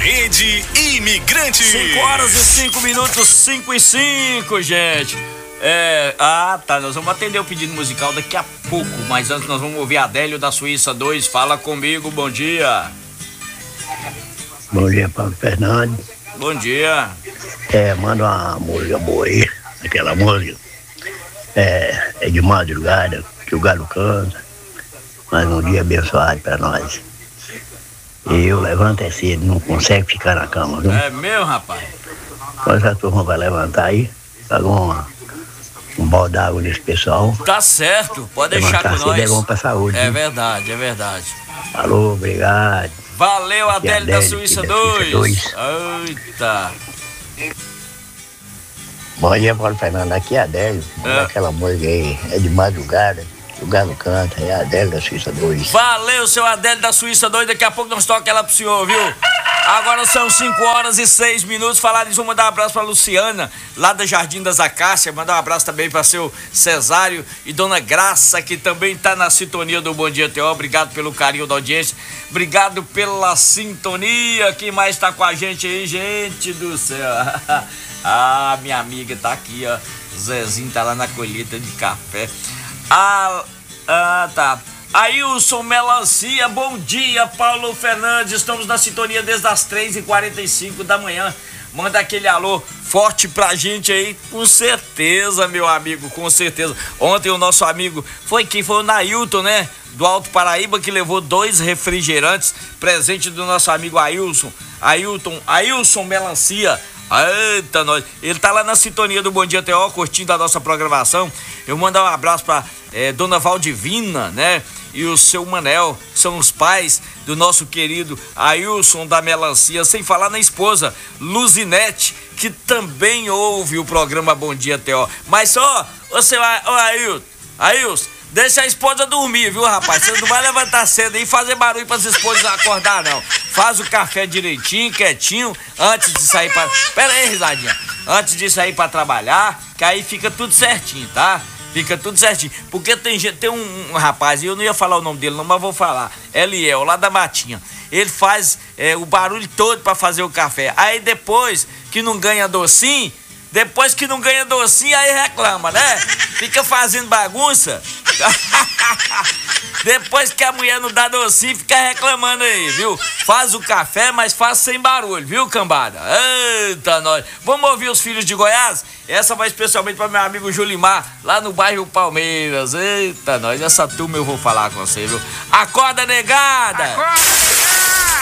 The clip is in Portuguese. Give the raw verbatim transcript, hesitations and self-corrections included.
Rede Imigrante. cinco horas e cinco minutos, cinco e cinco, gente. É, ah, tá, nós vamos atender o pedido musical daqui a pouco, mas antes nós vamos ouvir Adélio da Suíça dois. Fala comigo, bom dia. Bom dia, Paulo Fernandes. Bom dia. É, manda uma música boa aí, aquela música. É, é de madrugada, que o galo canta. Mais um dia abençoado pra nós. E eu levanto é cedo, não consegue ficar na cama, viu? É meu, rapaz. Quando a turma vai levantar aí, paga uma, um balde d'água nesse pessoal. Tá certo, pode deixar Levantar com cedo nós. é bom pra saúde. É viu? verdade, é verdade. Alô, obrigado. Valeu, Aqui é Adélio da Adélio, Suíça aqui da Suíça dois. dois. Eita. Bom dia, Paulo Fernando. Aqui é Adélio. Manda É. aquela música aí, é de madrugada, que o galo canta, é Adélio da Suíça dois. Valeu, seu Adélio da Suíça dois. Daqui a pouco nós toca ela pro senhor, viu? Agora são cinco horas e seis minutos. Falar nisso, vou mandar um abraço pra Luciana, lá da Jardim das Acácias. Mandar um abraço também pra seu Cesário e Dona Graça, que também tá na sintonia do Bom Dia T O. Obrigado pelo carinho da audiência. Obrigado pela sintonia. Quem mais tá com a gente aí, gente do céu? Ah, minha amiga tá aqui, ó. O Zezinho tá lá na colheita de café. Ah, ah tá. Ailson Melancia, bom dia, Paulo Fernandes. Estamos na sintonia desde as três e quarenta e cinco da manhã. Manda aquele alô forte pra gente aí, com certeza, meu amigo, com certeza. Ontem o nosso amigo, foi quem? Foi o Nailton, né? Do Alto Paraíba, que levou dois refrigerantes, presente do nosso amigo Ailson. Ailton, Ailson Melancia. Eita, nós. Ele tá lá na sintonia do Bom Dia T O, curtindo a nossa programação. Eu mando um abraço pra é, Dona Valdivina, né? E o seu Manel, são os pais do nosso querido Ailson da Melancia, sem falar na esposa, Luzinete, que também ouve o programa Bom Dia T O. Mas só, você vai, ó, Ailson, Ailson, deixa a esposa dormir, viu, rapaz? Você não vai levantar cedo aí e fazer barulho para as esposas acordar, não. Faz o café direitinho, quietinho, antes de sair pra... Pera aí, risadinha. Antes de sair pra trabalhar, que aí fica tudo certinho, tá? Fica tudo certinho. Porque tem gente, tem um, um rapaz, e eu não ia falar o nome dele não, mas vou falar. Eliel, lá da Matinha. Ele faz é, o barulho todo pra fazer o café. Aí depois que não ganha docinho, depois que não ganha docinho, aí reclama, né? Fica fazendo bagunça. Depois que a mulher não dá docinho, fica reclamando aí, viu? Faz o café, mas faz sem barulho, viu, cambada? Eita, nós. Vamos ouvir os Filhos de Goiás? Essa vai especialmente para meu amigo Julimar, lá no bairro Palmeiras. Eita, nós. Essa turma eu vou falar com você, viu? Acorda, negada! Acorda!